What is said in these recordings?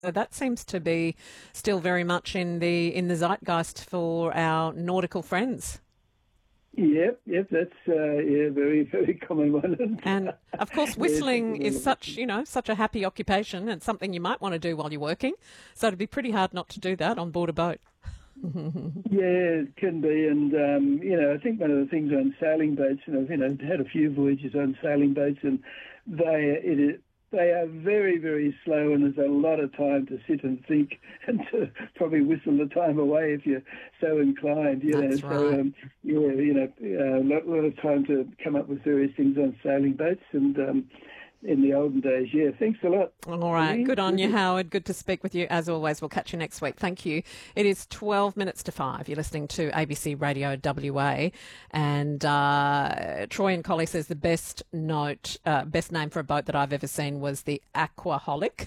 So that seems to be still very much in the zeitgeist for our nautical friends. Yep, that's very, very common one. And of course, whistling is such a happy occupation and something you might want to do while you're working. So it'd be pretty hard not to do that on board a boat. Yeah, it can be, and I think one of the things on sailing boats, and I've had a few voyages on sailing boats, and they are very, very slow, and there's a lot of time to sit and think and to probably whistle the time away if you're so inclined. That's right. So a lot of time to come up with various things on sailing boats, and in the olden days, yeah. Thanks a lot. All right. Good on you, Howard. Good to speak with you as always. We'll catch you next week. Thank you. It is 12 minutes to 5. You're listening to ABC Radio WA. And Troy and Collie says the best name for a boat that I've ever seen was the Aquaholic.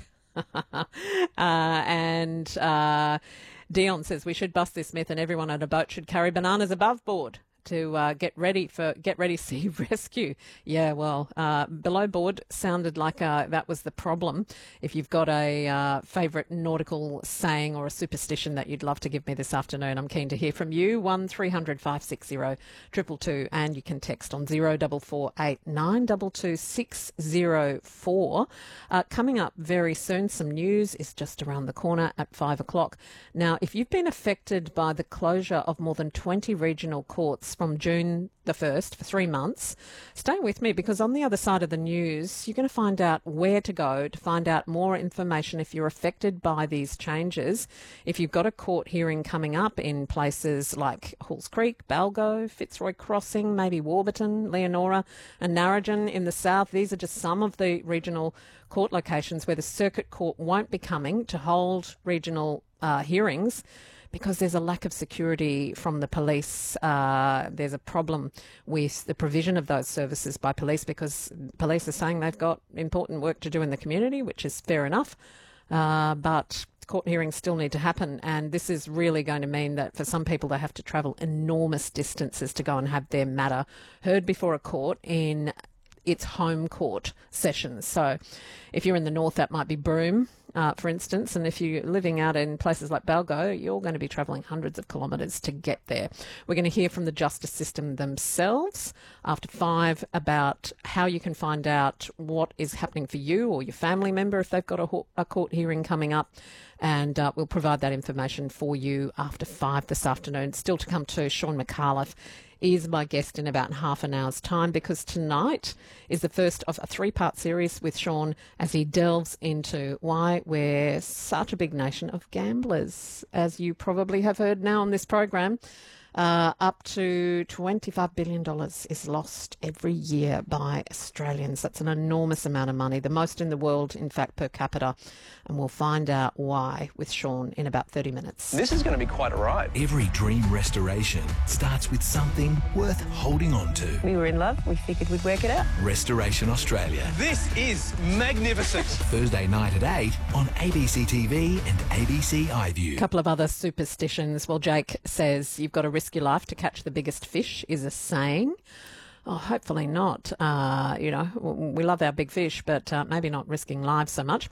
And Dion says we should bust this myth and everyone on a boat should carry bananas above board to get ready sea rescue. Yeah, well, below board sounded like that was the problem. If you've got a favourite nautical saying or a superstition that you'd love to give me this afternoon, I'm keen to hear from you. 1300 560 222, and you can text on 0448 604. Coming up very soon, some news is just around the corner at 5 o'clock. Now, if you've been affected by the closure of more than 20 regional courts from June the 1st for 3 months, stay with me, because on the other side of the news, you're going to find out where to go to find out more information if you're affected by these changes. If you've got a court hearing coming up in places like Halls Creek, Balgo, Fitzroy Crossing, maybe Warburton, Leonora and Narrogin in the south, these are just some of the regional court locations where the Circuit Court won't be coming to hold regional hearings, because there's a lack of security from the police. There's a problem with the provision of those services by police, because police are saying they've got important work to do in the community, which is fair enough. But court hearings still need to happen, and this is really going to mean that for some people they have to travel enormous distances to go and have their matter heard before a court in its home court sessions. So if you're in the north, that might be Broome, for instance, and if you're living out in places like Balgo, you're going to be travelling hundreds of kilometres to get there. We're going to hear from the justice system themselves after 5 about how you can find out what is happening for you or your family member if they've got a court hearing coming up, and we'll provide that information for you after 5 this afternoon. Still to come too, Sean McAuliffe is my guest in about half an hour's time, because tonight is the first of a 3-part series with Sean as he delves into why we're such a big nation of gamblers. As you probably have heard now on this program, up to $25 billion is lost every year by Australians. That's an enormous amount of money, the most in the world, in fact, per capita. And we'll find out why with Sean in about 30 minutes. This is going to be quite a ride. Every dream restoration starts with something worth holding on to. We were in love. We figured we'd work it out. Restoration Australia. This is magnificent. Thursday night at 8 on ABC TV and ABC iView. A couple of other superstitions. Well, Jake says you've got to risk your life to catch the biggest fish is a saying. Oh, hopefully not. We love our big fish, but maybe not risking lives so much.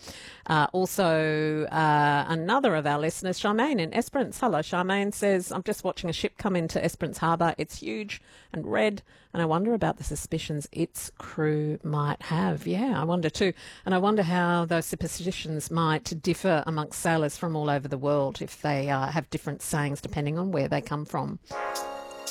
Also, another of our listeners, Charmaine in Esperance. Hello, Charmaine says, I'm just watching a ship come into Esperance Harbour. It's huge and red, and I wonder about the suspicions its crew might have. Yeah, I wonder too. And I wonder how those superstitions might differ amongst sailors from all over the world, if they have different sayings depending on where they come from.